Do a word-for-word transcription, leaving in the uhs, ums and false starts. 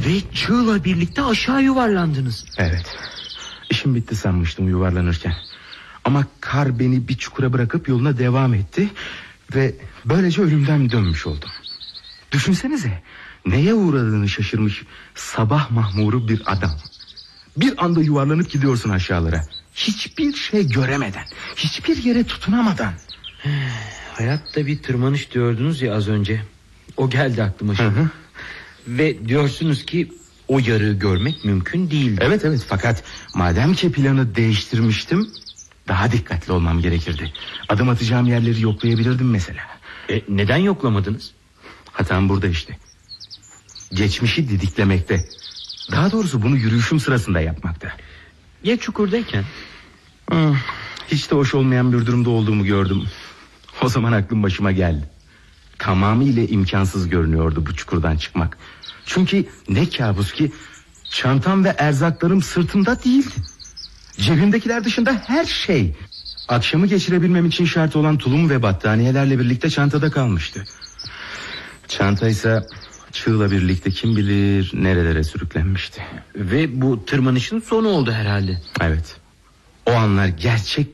Ve çığla birlikte aşağı yuvarlandınız. Evet. İşim bitti sanmıştım yuvarlanırken. Ama kar beni bir çukura bırakıp yoluna devam etti. Ve böylece ölümden dönmüş oldum. Düşünsenize, neye uğradığını şaşırmış sabah mahmuru bir adam. Bir anda yuvarlanıp gidiyorsun aşağılara. Hiçbir şey göremeden, hiçbir yere tutunamadan. Hayatta bir tırmanış diyordunuz ya az önce. O geldi aklıma şimdi. Hı hı. Ve diyorsunuz ki o yarığı görmek mümkün değil. Evet evet, fakat madem ki planı değiştirmiştim, daha dikkatli olmam gerekirdi. Adım atacağım yerleri yoklayabilirdim mesela. E, neden yoklamadınız? Hatam burada işte. Geçmişi didiklemekte. Daha doğrusu bunu yürüyüşüm sırasında yapmakta. Ya çukurdayken? Hmm, hiç de hoş olmayan bir durumda olduğumu gördüm. O zaman aklım başıma geldi. Tamamıyla imkansız görünüyordu bu çukurdan çıkmak. Çünkü ne kabus ki çantam ve erzaklarım sırtımda değildi. Cebimdekiler dışında her şey, akşamı geçirebilmem için şart olan tulum ve battaniyelerle birlikte çantada kalmıştı. Çanta ise çığla birlikte kim bilir nerelere sürüklenmişti. Ve bu tırmanışın sonu oldu herhalde. Evet. O anlar gerçek